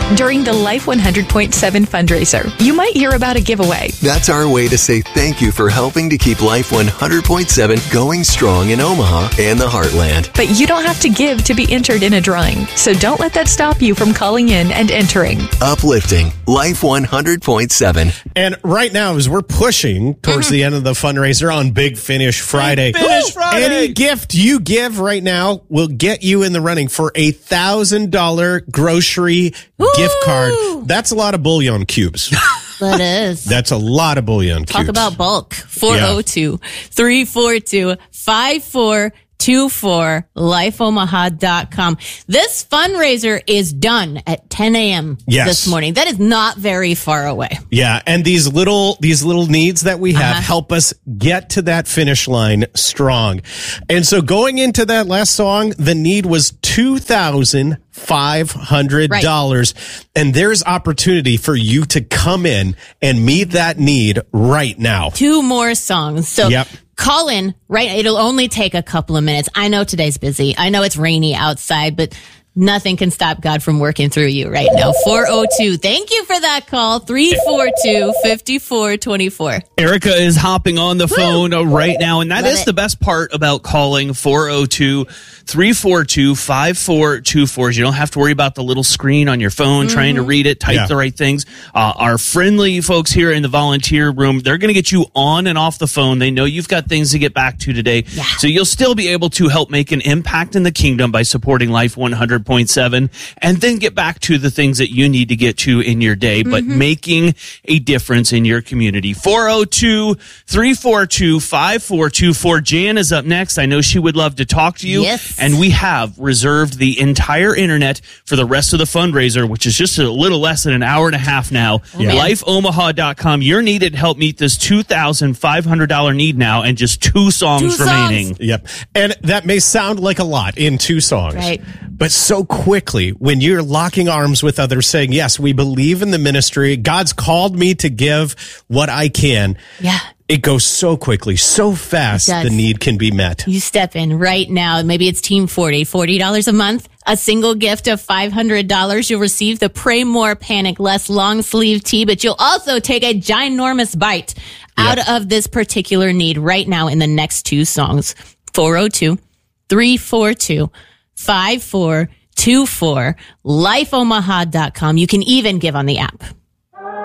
During the Life 100.7 fundraiser, you might hear about a giveaway. That's our way to say thank you for helping to keep Life 100.7 going strong in Omaha and the Heartland. But you don't have to give to be entered in a drawing, so don't let that stop you from calling in and entering. Uplifting Life 100.7. And right now, as we're pushing towards the end of the fundraiser on Big Finish Friday, any gift you give right now will get you in the running for a $1,000 grocery gift card. That's a lot of bouillon cubes. That is. That's a lot of bouillon cubes. Talk about bulk. 402-342-5424, lifeomaha.com. This fundraiser is done at 10 a.m. this morning. That is not very far away. Yeah, and these little needs that we have help us get to that finish line strong. And so going into that last song, the need was $2,500. And there's opportunity for you to come in and meet that need right now. 2 more songs. So call in, right? It'll only take a couple of minutes. I know today's busy. I know it's rainy outside, but nothing can stop God from working through you right now. 402. Thank you for that call. 342-5424. Erica is hopping on the phone right now, and that is the best part about calling 402-342-5424. You don't have to worry about the little screen on your phone trying to read it, type the right things. Our friendly folks here in the volunteer room, they're going to get you on and off the phone. They know you've got things to get back to today. Yeah. So you'll still be able to help make an impact in the kingdom by supporting Life 100.7 and then get back to the things that you need to get to in your day, but making a difference in your community. 402-342-5424. Jan is up next. I know she would love to talk to you. Yes. And we have reserved the entire internet for the rest of the fundraiser, which is just a little less than an hour and a half now. LifeOmaha.com. You're needed to help meet this $2,500 need now, and just 2 songs remaining. Yep. And that may sound like a lot in 2 songs. Right. But so quickly, when you're locking arms with others saying, yes, we believe in the ministry, God's called me to give what I can. Yeah. It goes so quickly, so fast, the need can be met. You step in right now. Maybe it's Team 40, $40 a month, a single gift of $500. You'll receive the Pray More, Panic Less long sleeve tee, but you'll also take a ginormous bite out of this particular need right now in the next 2 songs. 402-342-5424, lifeomaha.com. You can even give on the app.